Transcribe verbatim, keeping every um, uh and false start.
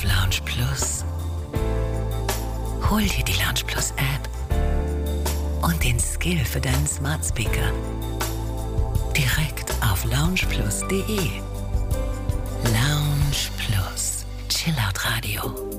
Lounge Plus. Hol dir die Lounge Plus App und den Skill für deinen Smart Speaker direkt auf loungeplus punkt de. Lounge Plus, Chillout Radio.